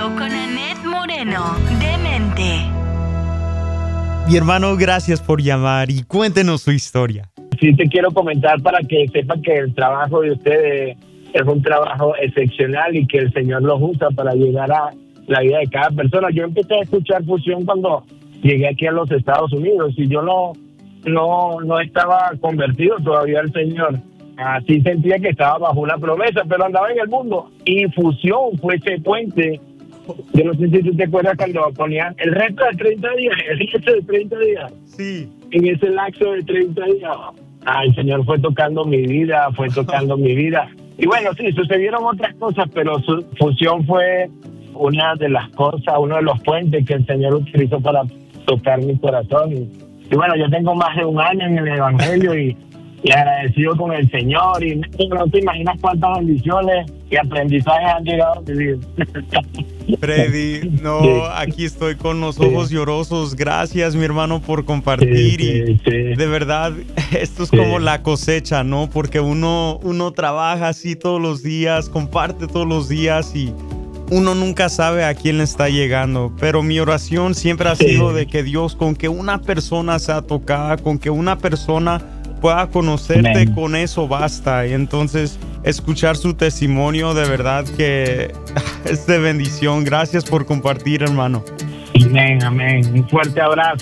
con Annette Moreno, Demente. Mi hermano, gracias por llamar y cuéntenos su historia. Sí, te quiero comentar para que sepan que el trabajo de ustedes es un trabajo excepcional y que el Señor los usa para llegar a la vida de cada persona. Yo empecé a escuchar Fusión cuando llegué aquí a los Estados Unidos y yo no estaba convertido todavía al Señor. Así sentía que estaba bajo una promesa, pero andaba en el mundo. Y Fusión fue ese puente. Yo no sé si tú te acuerdas cuando ponían el reto de 30 días, el reto de 30 días. Sí. En ese lapso de 30 días, el Señor fue tocando mi vida, mi vida. Y bueno, sí, sucedieron otras cosas, pero su Fusión fue una de las cosas, uno de los puentes que el Señor utilizó para tocar mi corazón. Y bueno, yo tengo más de un año en el Evangelio y agradecido con el Señor. Y no te imaginas cuántas bendiciones y aprendizajes han llegado a vivir. Freddy, no, sí. Aquí estoy con los ojos llorosos. Gracias, mi hermano, por compartir. Sí. De verdad, esto es como la cosecha, ¿no? Porque uno trabaja así todos los días, comparte todos los días y uno nunca sabe a quién le está llegando. Pero mi oración siempre ha sido de que Dios, con que una persona sea tocada, con que una persona pueda conocerte, Amén. Con eso basta. Y entonces, escuchar su testimonio de verdad que es de bendición. Gracias por compartir, hermano. Amén, amén. Un fuerte abrazo.